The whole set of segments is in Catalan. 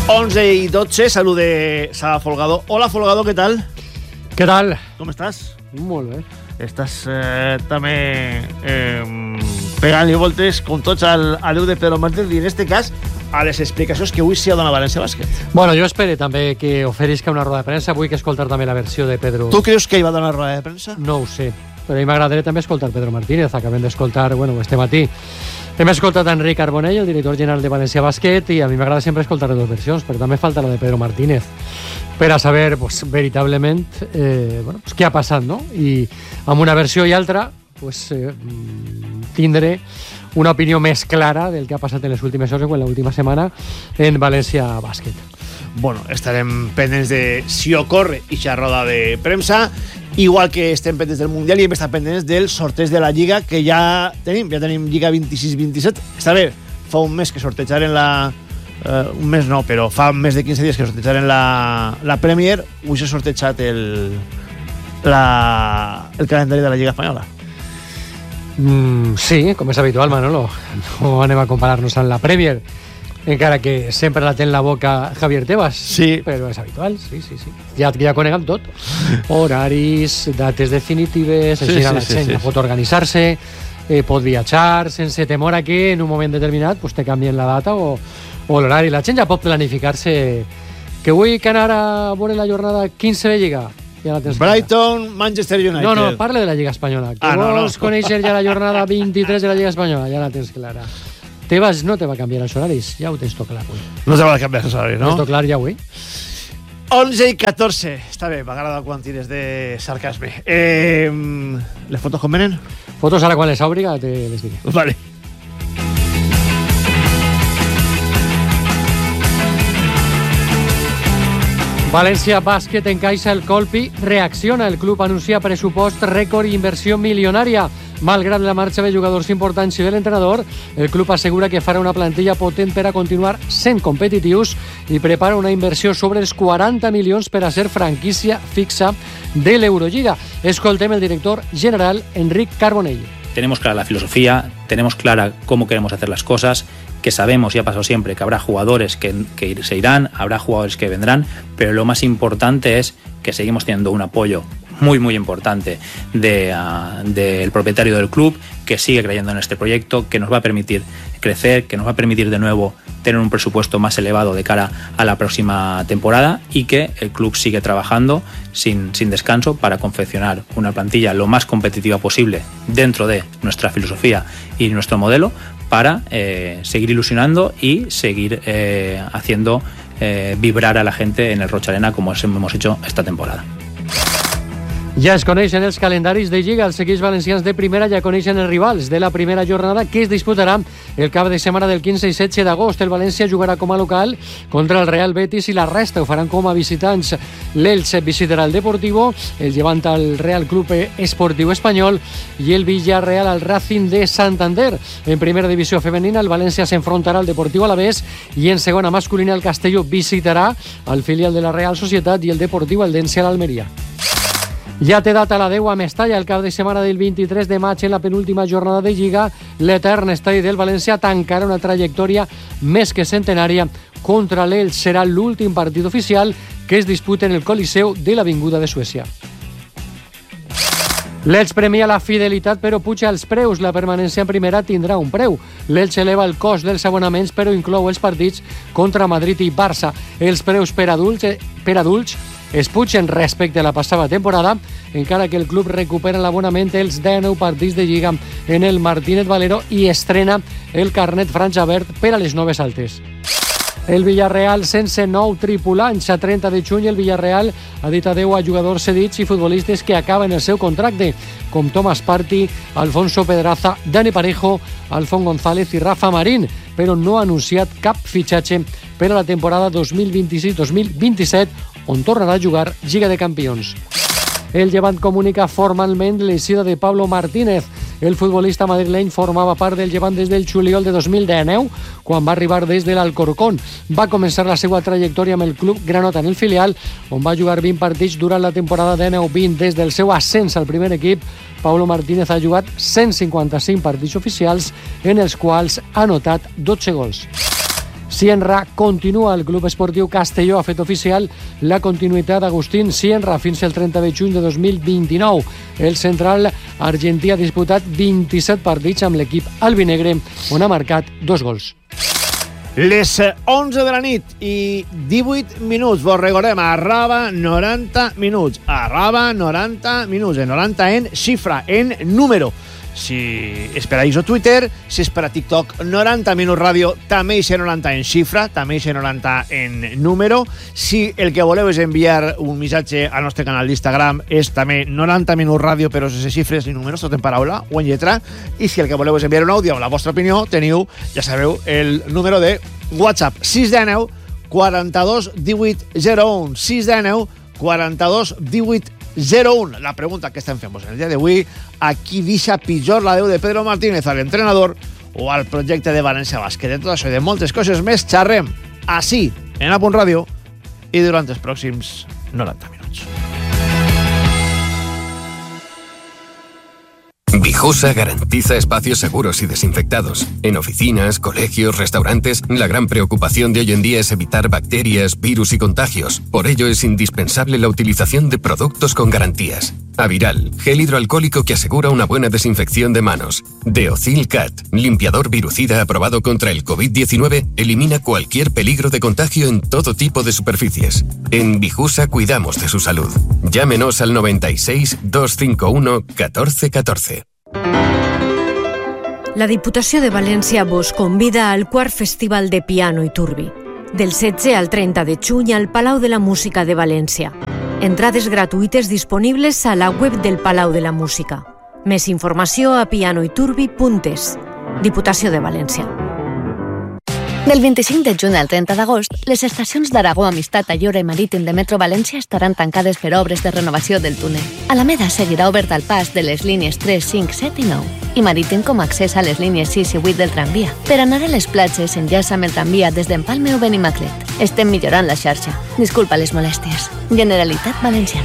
11:12, salude Sara Folgado. Hola, Folgado, ¿qué tal? ¿Qué tal? ¿Cómo estás? Molt bé. Estàs també pegant-li voltes com tots al déu de Pedro Martínez i en este cas a les explicacions que avui s'hi ha donat a València Bàsquet. Bueno, jo espero també que oferisca una roda de premsa. Vull que escoltar també la versió de Pedro. Tu creus que hi va donar roda de premsa? No ho sé, però a mi m'agradaria també escoltar Pedro Martínez. Acabem d'escoltar, bueno, este matí hem escoltat Enric Carbonell, el director general de València Bàsquet, i a mi m'agrada sempre escoltar les dues versions, però també falta la de Pedro Martínez per a saber, pues, veritablement bueno, pues, què ha passat, no? I amb una versió i altra pues, tindré una opinió més clara del que ha passat en les últimes hores o en l'última setmana en València Bàsquet. Bueno, estarem pendents de si ocorre ixa roda de premsa, igual que estem pendents del Mundial i hem estat pendents del sorteig de la Lliga, que ja tenim Lliga 26-27. Està bé, fa un mes que sortejaren un mes no, però fa més de 15 dies que sortejaren la Premier. Avui s'ha sortejat el calendari de la Lliga Espanyola. Sí, com és habitual, Manolo. No anem a comparar-nos amb la Premier, encara que sempre la té en la boca Javier Tebas. Sí. Però és habitual, sí. Ja coneguem tot. Horaris, dates definitives, així la gent pot organitzar-se, pot viatjar sense temor a que en un moment determinat pues, te canvien la data o l'horari. La gent ja pot planificar-se que vull anar a veure la jornada 15 de Lliga. Ja Brighton, Manchester United. No, parle de la Lliga Espanyola. Que vols conèixer ja la jornada 23 de la Lliga Espanyola, ja la tens clara. Tebas no te va canviar els horaris, ja ho tens tot clar. No te va canviar els horaris, no? Tens tot clar ja avui. 11:14. Està bé, m'agrada quan tires de sarcasme. Les fotos com venen? Fotos ara quan les òbriga te les diré. Vale. València Bàsquet encaixa el colp i reacciona. El club anuncia pressupost rècord i inversió milionària. Malgrat la marxa de jugadors importants i de l'entrenador, el club assegura que farà una plantilla potent per a continuar sent competitius i prepara una inversió sobre els 40 milions per a ser franquícia fixa de l'Eurolliga. Escoltem el director general Enric Carbonell. Tenemos clara la filosofía, tenemos clara cómo queremos hacer las cosas, que sabemos, y ha pasado siempre, que habrá jugadores que se irán, habrá jugadores que vendrán, pero lo más importante es que seguimos teniendo un apoyo muy, muy importante del propietario del club, que sigue creyendo en este proyecto, que nos va a permitir crecer, que nos va a permitir de nuevo tener un presupuesto más elevado de cara a la próxima temporada y que el club sigue trabajando sin descanso para confeccionar una plantilla lo más competitiva posible dentro de nuestra filosofía y nuestro modelo para seguir ilusionando y seguir haciendo vibrar a la gente en el Roig Arena como hemos hecho esta temporada. Ja es coneixen els calendaris de Lliga. Els equips valencians de primera ja coneixen els rivals de la primera jornada, que es disputarà el cap de setmana del 15 i 16 d'agost. El València jugarà com a local contra el Real Betis i la resta ho faran com a visitants. L'Elche visitarà el Deportivo, el Llevant al Real Club Esportiu Espanyol i el Villarreal al Racing de Santander. En primera divisió femenina, el València s'enfrontarà al Deportiu Alavés i en segona masculina el Castelló visitarà el filial de la Real Societat i el Deportiu Eldense a l'Almeria. Ja té data la 10 a Mestalla, el cap de setmana del 23 de maig en la penúltima jornada de Lliga. L'etern estadi del València tancarà una trajectòria més que centenària contra l'Elx. Serà l'últim partit oficial que es disputa en el Coliseu de l'Avinguda de Suècia. L'Elx premia la fidelitat però puja els preus. La permanència en primera tindrà un preu. L'Elx eleva el cost dels abonaments però inclou els partits contra Madrid i Barça. Els preus per adults es pugen respecte a la passada temporada, encara que el club recupera l'abonament els 19 partits de Lliga en el Martínez Valero i estrena el carnet franja verd per a les noves altes. El Villarreal sense nou tripulants. A 30 de juny el Villarreal ha dit adeu a jugadors cedits i futbolistes que acaben el seu contracte, com Tomás Parti, Alfonso Pedraza, Dani Parejo, Alfon González i Rafa Marín, però no ha anunciat cap fitxatge per a la temporada 2026-2027, on tornarà a jugar Lliga de Campions. El Llevant comunica formalment l'eixida de Pablo Martínez. El futbolista madrileny formava part del Llevant des del juliol de 2019, quan va arribar des de l'Alcorcón. Va començar la seva trajectòria amb el club granota en el filial, on va jugar 20 partits durant la temporada 19-20. Des del seu ascens al primer equip, Pablo Martínez ha jugat 155 partits oficials, en els quals ha anotat 12 gols. Sienra continua. El Club Esportiu Castelló ha fet oficial la continuïtat d'Agustín Sienra fins al 30 de juny de 2029. El central argentí ha disputat 27 partits amb l'equip albinegre, on ha marcat 2 gols. Les 11 de la nit i 18 minuts. Vos recordem, arroba 90 minuts. Arroba 90 minuts. En 90 en xifra, en número. Si és per a ISO Twitter, si és per a TikTok, 90 Minuts Ràdio, també hi 90 en xifra, també hi 90 en número. Si el que voleu és enviar un missatge al nostre canal d'Instagram, és també 90 Minuts Ràdio, però sense xifres ni números, tot en paraula o en lletra. I si el que voleu és enviar un àudio amb la vostra opinió, teniu, ja sabeu, el número de WhatsApp 619 42 18 01 619 42 18 01. La pregunta que estem fent en el dia d'avui: a qui deixa pitjor la Déu de Pedro Martínez, al entrenador o al projecte de València Bàsquet? De tot això i de moltes coses més xerrem així, en A Punt Ràdio, i durant els pròxims 90 minuts. Vijosa garantiza espacios seguros y desinfectados. En oficinas, colegios, restaurantes, la gran preocupación de hoy en día es evitar bacterias, virus y contagios. Por ello es indispensable la utilización de productos con garantías. Aviral, gel hidroalcohólico que asegura una buena desinfección de manos. Deocil Cat, limpiador virucida aprobado contra el COVID-19, elimina cualquier peligro de contagio en todo tipo de superficies. En Vijusa cuidamos de su salud. Llámenos al 96 251 1414. La Diputació de València vos convida al quart Festival de Piano i Turbi, del 16 al 30 de juny al Palau de la Música de València. Entrades gratuïtes disponibles a la web del Palau de la Música. Més informació a pianoiturbi.es. Diputació de València. Del 25 de juny al 30 d'agost, les estacions d'Aragó, Amistat, Allora i Marítim de Metro València estaran tancades per obres de renovació del túnel. Alameda seguirà obert al pas de les línies 3, 5, 7 i 9 i Marítim com a accés a les línies 6 i 8 del tramvia. Per anar a les platges s'enllaça amb el tramvia des d'Empalme o Benimaclet. Estem millorant la xarxa. Disculpa les molèsties. Generalitat Valenciana.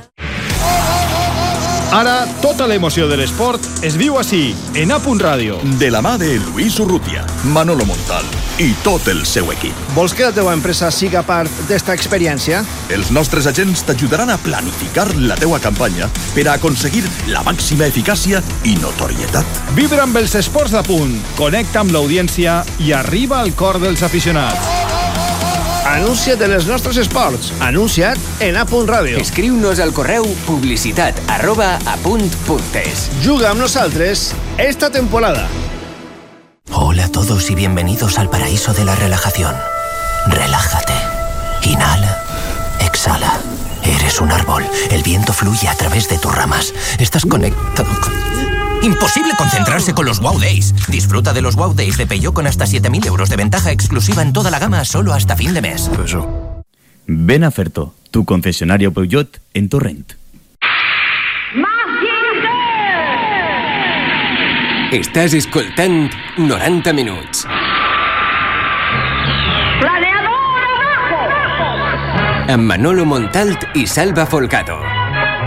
Ara, tota l'emoció de l'esport es viu així, en A Punt Ràdio. De la mà de Lluís Urrutia, Manolo Montal i tot el seu equip. Vols que la teva empresa siga part d'esta experiència? Els nostres agents t'ajudaran a planificar la teua campanya per a aconseguir la màxima eficàcia i notorietat. Vibra amb els esports d'A Punt, connecta amb l'audiència i arriba al cor dels aficionats. Anuncia't en els nostres esports. Anuncia't en A Punt Ràdio. Escriu-nos al correu publicitat@apunt.es. Juga amb nosaltres esta temporada. Hola a todos y bienvenidos al paraíso de la relajación. Relájate. Inhala. Exhala. Eres un árbol. El viento fluye a través de tus ramas. Estás conectado con... Imposible concentrarse con los Wow Days. Disfruta de los Wow Days de Peugeot con hasta 7.000 euros de ventaja exclusiva en toda la gama solo hasta fin de mes. Ven a Ferto, tu concesionario Peugeot en Torrent. Estàs escoltant 90 minuts. Amb Manolo Montalt i Salva Folcato.